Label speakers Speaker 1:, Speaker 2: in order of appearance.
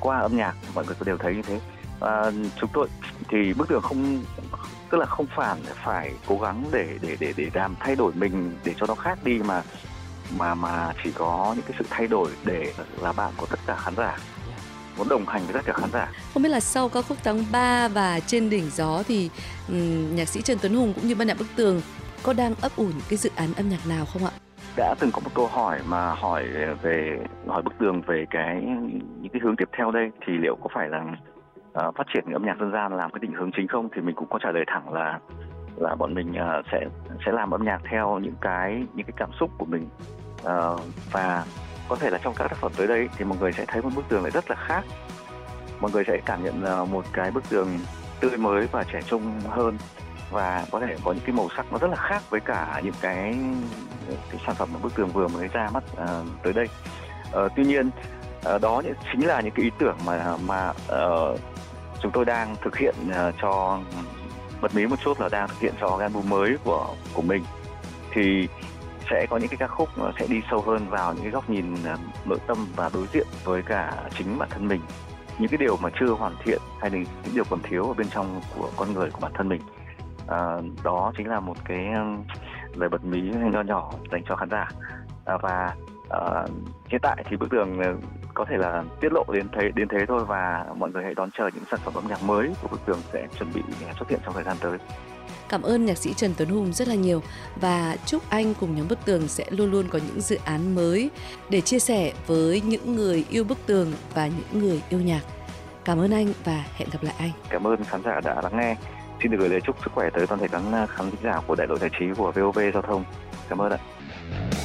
Speaker 1: qua âm nhạc, mọi người đều thấy như thế. Chúng tôi thì bức tường không, tức là không phải cố gắng để làm thay đổi mình để cho nó khác đi, mà chỉ có những cái sự thay đổi để là bạn của tất cả khán giả, muốn đồng hành với tất cả khán giả.
Speaker 2: Không biết là sau ca khúc Tháng 3 và Trên đỉnh gió thì nhạc sĩ Trần Tuấn Hùng cũng như ban nhạc Bức Tường có đang ấp ủ những cái dự án âm nhạc nào không ạ?
Speaker 1: Đã từng có một câu hỏi mà hỏi Bức Tường về những cái hướng tiếp theo đây, thì liệu có phải là phát triển âm nhạc dân gian làm cái định hướng chính không, thì mình cũng có trả lời thẳng là bọn mình sẽ làm âm nhạc theo những cái cảm xúc của mình, và có thể là trong các tác phẩm tới đây thì mọi người sẽ thấy một Bức Tường lại rất là khác. Mọi người sẽ cảm nhận một cái Bức Tường tươi mới và trẻ trung hơn, và có thể có những cái màu sắc nó rất là khác với cả những cái sản phẩm mà Bức Tường vừa mới ra mắt tới đây. Tuy nhiên đó chính là những cái ý tưởng mà chúng tôi đang thực hiện cho bật mí một chút, là đang thực hiện cho cái album mới của mình. Thì sẽ có những cái ca khúc sẽ đi sâu hơn vào những cái góc nhìn nội tâm và đối diện với cả chính bản thân mình, những cái điều mà chưa hoàn thiện hay là những điều còn thiếu ở bên trong của con người của bản thân mình. Đó chính là một cái lời bật mí nho nhỏ dành cho khán giả. Và hiện tại thì Bức Tường có thể là tiết lộ đến thế thôi, và mọi người hãy đón chờ những sản phẩm âm nhạc mới của Bức Tường sẽ chuẩn bị xuất hiện trong thời gian tới.
Speaker 2: Cảm ơn nhạc sĩ Trần Tuấn Hùng rất là nhiều, và chúc anh cùng nhóm Bức Tường sẽ luôn luôn có những dự án mới để chia sẻ với những người yêu Bức Tường và những người yêu nhạc. Cảm ơn anh và hẹn gặp lại anh.
Speaker 1: Cảm ơn khán giả đã lắng nghe. Xin được gửi lời chúc sức khỏe tới toàn thể các khán giả của Đại đội Giải trí của VOV Giao thông. Cảm ơn ạ.